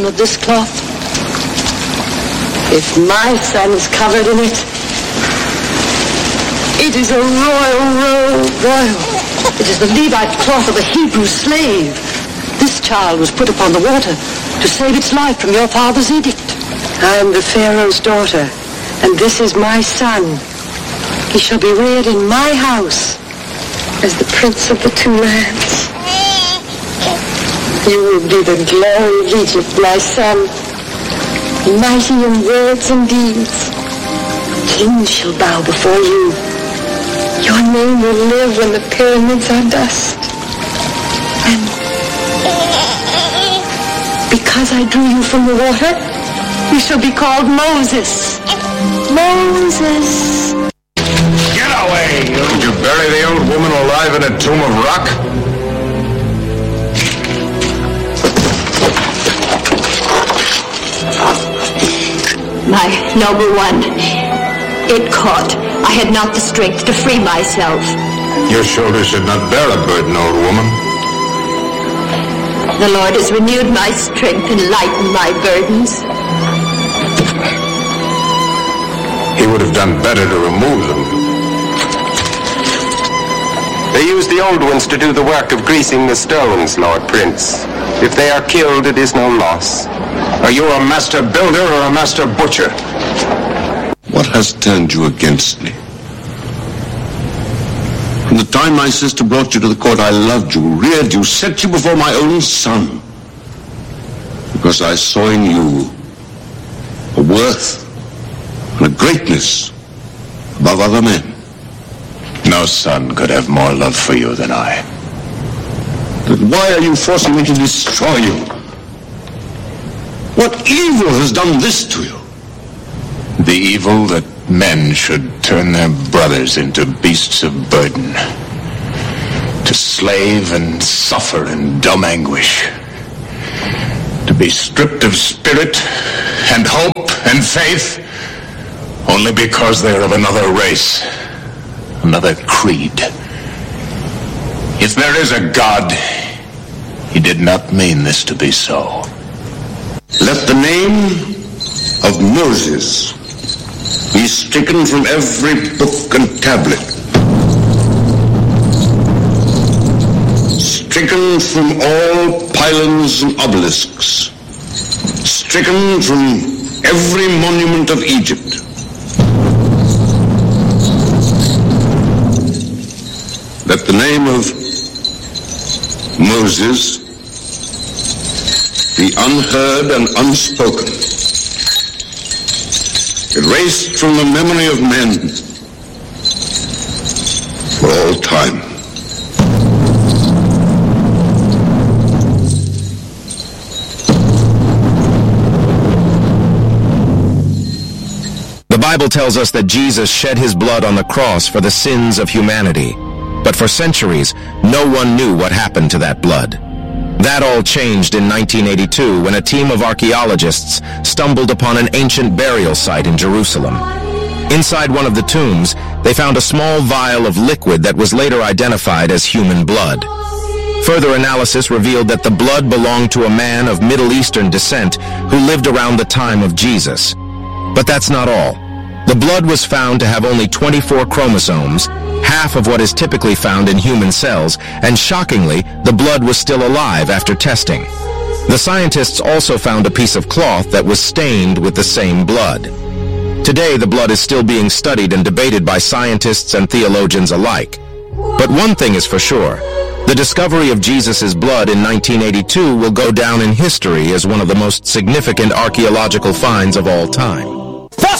bosom of this cloth? If my son is covered in it, it is a royal robe, royal. It is the Levite cloth of a Hebrew slave. This child was put upon the water to save its life from your father's edict. I am the Pharaoh's daughter, and this is my son. He shall be reared in my house as the prince of the two lands. You will be the glory of Egypt, my son, mighty in words and deeds. Kings shall bow before you. Your name will live when the pyramids are dust. And because I drew you from the water, you shall be called Moses. Moses. Get away! Did you bury the old woman alive in a tomb of rock? My noble one, it caught. I had not the strength to free myself. Your shoulders should not bear a burden, old woman. The Lord has renewed my strength and lightened my burdens. He would have done better to remove them. They use the old ones to do the work of greasing the stones, Lord Prince. If they are killed, it is no loss. Are you a master builder or a master butcher? What has turned you against me? From the time my sister brought you to the court, I loved you, reared you, set you before my own son. Because I saw in you a worth and a greatness above other men. No son could have more love for you than I. Then why are you forcing me to destroy you? What evil has done this to you? The evil that men should turn their brothers into beasts of burden, to slave and suffer in dumb anguish, to be stripped of spirit and hope and faith only because they are of another race, another creed. If there is a God, he did not mean this to be so. Let the name of Moses be stricken from every book and tablet, stricken from all pylons and obelisks, stricken from every monument of Egypt. Let the name of Moses be unheard and unspoken, erased from the memory of men for all time. The Bible tells us that Jesus shed his blood on the cross for the sins of humanity. But for centuries, no one knew what happened to that blood. That all changed in 1982 when a team of archaeologists stumbled upon an ancient burial site in Jerusalem. Inside one of the tombs, they found a small vial of liquid that was later identified as human blood. Further analysis revealed that the blood belonged to a man of Middle Eastern descent who lived around the time of Jesus. But that's not all. The blood was found to have only 24 chromosomes, half of what is typically found in human cells, and shockingly, the blood was still alive after testing. The scientists also found a piece of cloth that was stained with the same blood. Today, the blood is still being studied and debated by scientists and theologians alike. But one thing is for sure. The discovery of Jesus' blood in 1982 will go down in history as one of the most significant archaeological finds of all time.